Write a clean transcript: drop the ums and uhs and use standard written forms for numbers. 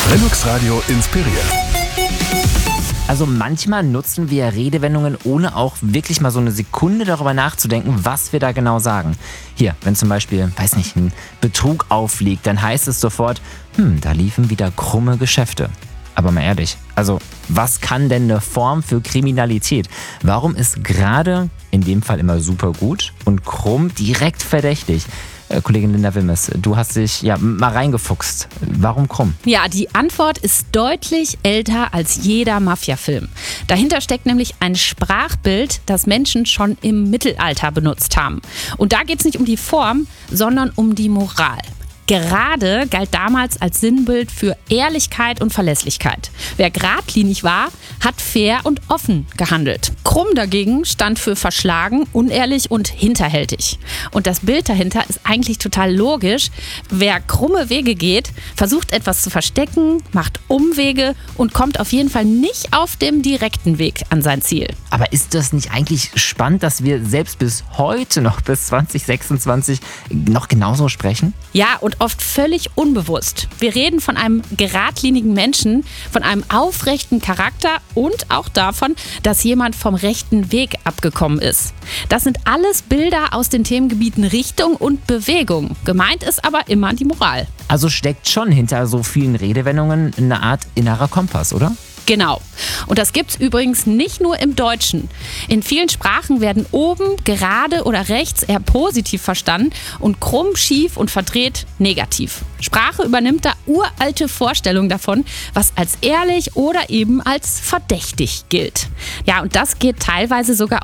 Linux Radio inspiriert. Also manchmal nutzen wir Redewendungen, ohne auch wirklich mal so eine Sekunde darüber nachzudenken, was wir da genau sagen. Hier, wenn zum Beispiel, ein Betrug aufliegt, dann heißt es sofort, da liefen wieder krumme Geschäfte. Aber mal ehrlich, also was kann denn eine Form für Kriminalität? Warum ist gerade in dem Fall immer super gut und krumm direkt verdächtig? Kollegin Linda Wimmes, du hast dich mal reingefuchst. Warum krumm? Ja, die Antwort ist deutlich älter als jeder Mafia-Film. Dahinter steckt nämlich ein Sprachbild, das Menschen schon im Mittelalter benutzt haben. Und da geht es nicht um die Form, sondern um die Moral. Gerade galt damals als Sinnbild für Ehrlichkeit und Verlässlichkeit. Wer geradlinig war, hat fair und offen gehandelt. Krumm dagegen stand für verschlagen, unehrlich und hinterhältig. Und das Bild dahinter ist eigentlich total logisch. Wer krumme Wege geht, versucht etwas zu verstecken, macht Umwege und kommt auf jeden Fall nicht auf dem direkten Weg an sein Ziel. Aber ist das nicht eigentlich spannend, dass wir selbst bis heute noch, bis 2026, noch genauso sprechen? Ja, und oft völlig unbewusst. Wir reden von einem geradlinigen Menschen, von einem aufrechten Charakter und auch davon, dass jemand vom rechten Weg abgekommen ist. Das sind alles Bilder aus den Themengebieten Richtung und Bewegung. Gemeint ist aber immer die Moral. Also steckt schon hinter so vielen Redewendungen eine Art innerer Kompass, oder? Genau. Und das gibt's übrigens nicht nur im Deutschen. In vielen Sprachen werden oben, gerade oder rechts eher positiv verstanden und krumm, schief und verdreht negativ. Sprache übernimmt da uralte Vorstellungen davon, was als ehrlich oder eben als verdächtig gilt. Ja, und das geht teilweise sogar